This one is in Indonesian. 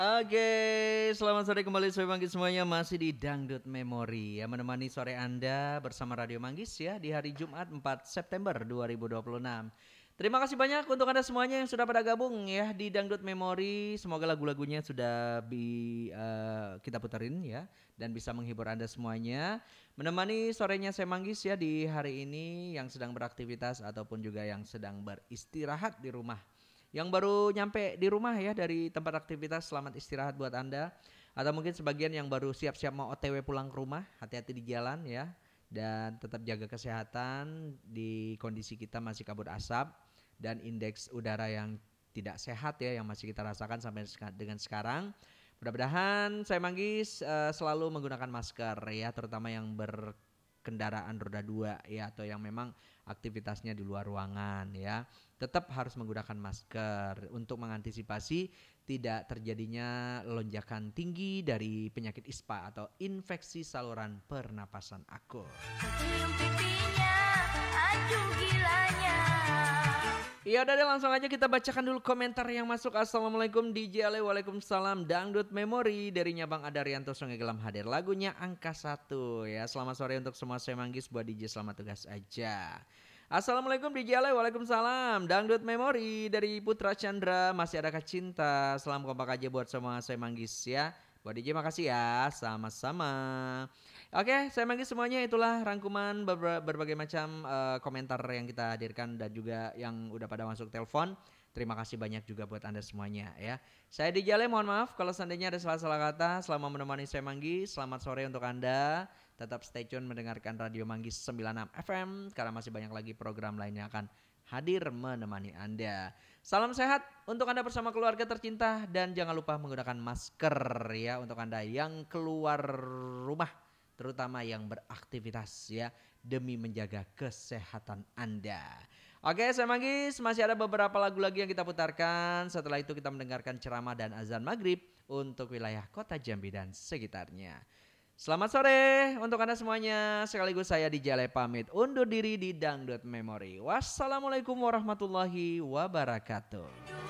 Oke, selamat sore kembali Sobat Manggis semuanya, masih di Dangdut Memory ya, menemani sore Anda bersama Radio Manggis ya di hari Jumat 4 September 2026. Terima kasih banyak untuk Anda semuanya yang sudah pada gabung ya di Dangdut Memory. Semoga lagu-lagunya sudah kita puterin ya dan bisa menghibur Anda semuanya. Menemani sorenya saya Manggis ya di hari ini yang sedang beraktivitas ataupun juga yang sedang beristirahat di rumah. Yang baru nyampe di rumah ya dari tempat aktivitas, selamat istirahat buat Anda. Atau mungkin sebagian yang baru siap-siap mau OTW pulang ke rumah, hati-hati di jalan ya. Dan tetap jaga kesehatan di kondisi kita masih kabut asap dan indeks udara yang tidak sehat ya yang masih kita rasakan sampai dengan sekarang. Mudah-mudahan saya Manggis selalu menggunakan masker ya, terutama yang berkendaraan roda 2 ya, atau yang memang aktivitasnya di luar ruangan ya. Tetap harus menggunakan masker untuk mengantisipasi tidak terjadinya lonjakan tinggi dari penyakit ISPA atau infeksi saluran pernapasan akut. Cium pipinya, aduh gilanya. Ya udah deh, langsung aja kita bacakan dulu komentar yang masuk. Assalamualaikum DJ Ale, waalaikumsalam. Dangdut Memory dari Bang Adarianto Sungai Gelam hadir lagunya Angka 1 ya. Selamat sore untuk semua saya Manggis, buat DJ selamat tugas aja. Assalamualaikum DJ Ale, waalaikumsalam. Dangdut Memory dari Putra Chandra, masih adakah cinta? Salam kompak aja buat semua saya Manggis ya. Buat DJ makasih ya, sama-sama. Oke, saya Manggis semuanya, itulah rangkuman berbagai macam komentar yang kita hadirkan dan juga yang udah pada masuk telepon. Terima kasih banyak juga buat Anda semuanya ya. Saya DJ Ale, mohon maaf kalau seandainya ada salah-salah kata selama menemani saya Manggis. Selamat sore untuk Anda. Tetap stay tune mendengarkan Radio Manggis 96 FM karena masih banyak lagi program lainnya akan hadir menemani Anda. Salam sehat untuk Anda bersama keluarga tercinta dan jangan lupa menggunakan masker ya untuk Anda yang keluar rumah, terutama yang beraktivitas ya, demi menjaga kesehatan Anda. Oke, saya Manggis, masih ada beberapa lagu lagi yang kita putarkan. Setelah itu kita mendengarkan ceramah dan azan maghrib untuk wilayah kota Jambi dan sekitarnya. Selamat sore untuk Anda semuanya. Sekaligus saya DJ Ale pamit undur diri di Dangdut Memory. Wassalamualaikum warahmatullahi wabarakatuh.